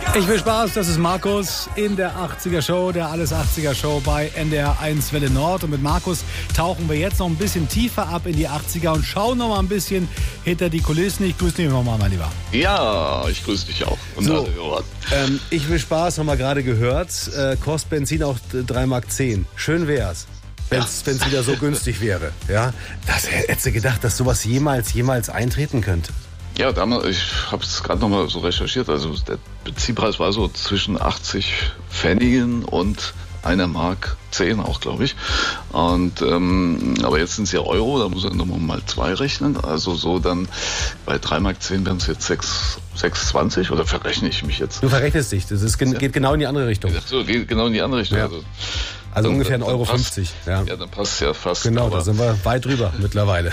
Ich will Spaß, das ist Markus in der 80er Show, der Alles 80er Show bei NDR 1 Welle Nord. Und mit Markus tauchen wir jetzt noch ein bisschen tiefer ab in die 80er und schauen noch mal ein bisschen hinter die Kulissen. Ich grüße dich nochmal, mein Lieber. Ja, ich grüße dich auch. Und so, ich will Spaß, haben wir gerade gehört. Kostet Benzin auch 3,10 Mark. Schön wär's, wenn es wieder so günstig wäre. Ja? Das hättest du gedacht, dass sowas jemals eintreten könnte. Ja, damals, ich habe es gerade noch mal so recherchiert, also der Benzinpreis war so zwischen 80 Pfennigen und 1,10 Mark auch, glaube ich. Und aber jetzt sind es ja Euro, da muss er nochmal mal 2 rechnen. Also so dann bei 3,10 Mark wären es jetzt 6,20 oder verrechne ich mich jetzt? Du verrechnest dich, geht genau in die andere Richtung. So, geht genau in die andere Richtung. Ja. Also ungefähr 1,50 Euro. Ja, dann passt es ja fast. Genau, da sind wir weit drüber mittlerweile.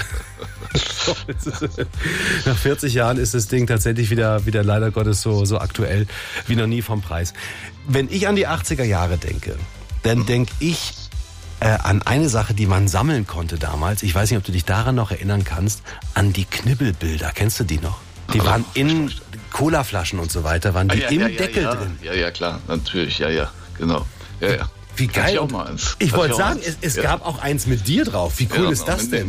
Nach 40 Jahren ist das Ding tatsächlich wieder leider Gottes so aktuell wie noch nie vom Preis. Wenn ich an die 80er Jahre denke, dann denke ich an eine Sache, die man sammeln konnte damals. Ich weiß nicht, ob du dich daran noch erinnern kannst, an die Knibbelbilder. Kennst du die noch? Die waren in Colaflaschen und so weiter, waren die im Deckel drin. Ja, klar, natürlich, ja, genau. Ja. Wie geil. Ich auch mal eins. Ich wollte sagen, es gab auch eins mit dir drauf. Wie cool ist das denn?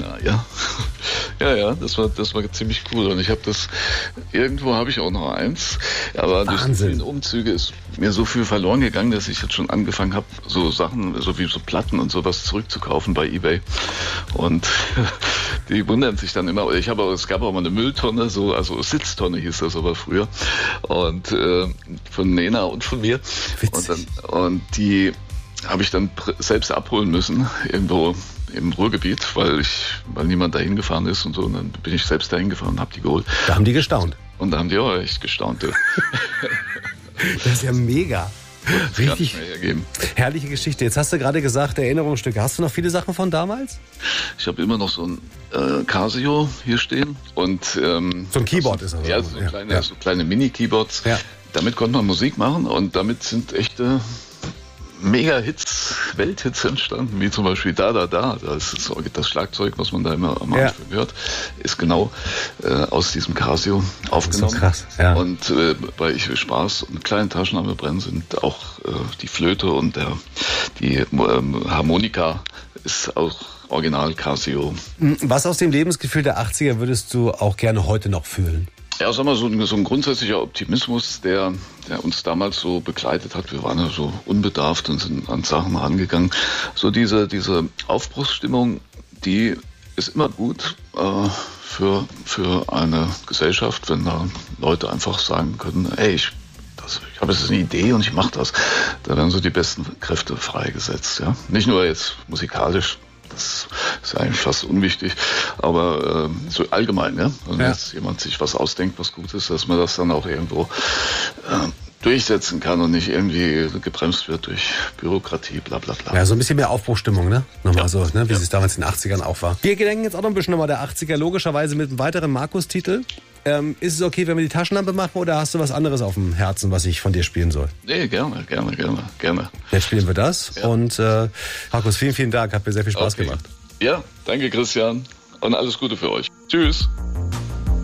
Ja, das war ziemlich cool. Und irgendwo habe ich auch noch eins. Aber durch die vielen Umzüge ist mir so viel verloren gegangen, dass ich jetzt schon angefangen habe, so Sachen, so wie so Platten und sowas zurückzukaufen bei eBay. Und die wundern sich dann immer. Es gab auch mal eine Mülltonne, also Sitztonne hieß das aber früher. Und von Nena und von mir. Witzig. Und die habe ich dann selbst abholen müssen, irgendwo im Ruhrgebiet, weil niemand dahin gefahren ist und so. Und dann bin ich selbst dahin gefahren und habe die geholt. Da haben die gestaunt. Und da haben die auch echt gestaunt. Ja. Das ist ja mega. Richtig herrliche Geschichte. Jetzt hast du gerade gesagt, Erinnerungsstücke. Hast du noch viele Sachen von damals? Ich habe immer noch so ein Casio hier stehen. Und, so ein Keyboard ist das. Ja, so kleine Mini-Keyboards. Ja. Damit konnte man Musik machen und damit sind echte Mega-Hits, Welthits entstanden, wie zum Beispiel Da. Das ist das Schlagzeug, was man da immer am Anfang hört, ist genau aus diesem Casio aufgenommen. Das ist so krass, ja. Und bei Ich will Spaß und kleinen Taschenlampe brennen sind auch die Flöte und die Harmonika ist auch Original Casio. Was aus dem Lebensgefühl der 80er würdest du auch gerne heute noch fühlen? Ja, sag mal, so ein grundsätzlicher Optimismus, der uns damals so begleitet hat. Wir waren ja so unbedarft und sind an Sachen rangegangen. So diese Aufbruchsstimmung, die ist immer gut für eine Gesellschaft, wenn da Leute einfach sagen können, ey, ich habe jetzt eine Idee und ich mache das. Da werden so die besten Kräfte freigesetzt. Ja? Nicht nur jetzt musikalisch. Das ist eigentlich fast unwichtig, aber so allgemein, ja. Wenn jetzt jemand sich was ausdenkt, was gut ist, dass man das dann auch irgendwo durchsetzen kann und nicht irgendwie gebremst wird durch Bürokratie, bla bla bla. Ja, so ein bisschen mehr Aufbruchstimmung, ne? Nochmal so, ne? Wie es damals in den 80ern auch war. Wir gedenken jetzt auch noch ein bisschen nochmal der 80er, logischerweise mit einem weiteren Markus-Titel. Ist es okay, wenn wir die Taschenlampe machen oder hast du was anderes auf dem Herzen, was ich von dir spielen soll? Nee, gerne. Jetzt spielen wir das und Markus, vielen Dank, hat mir sehr viel Spaß gemacht. Ja, danke Christian und alles Gute für euch. Tschüss.